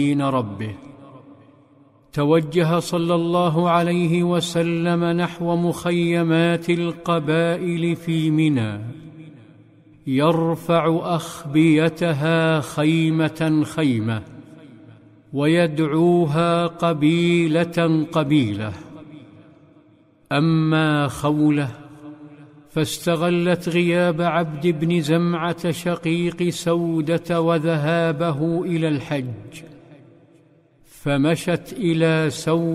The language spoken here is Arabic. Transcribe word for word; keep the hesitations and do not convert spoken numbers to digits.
دين ربه. توجه صلى الله عليه وسلم نحو مخيمات القبائل في منى، يرفع أخبيتها خيمة خيمة ويدعوها قبيلة قبيلة. أما خولة فاستغلت غياب عبد بن زمعة شقيق سودة وذهابه إلى الحج، فمشت إلى سودة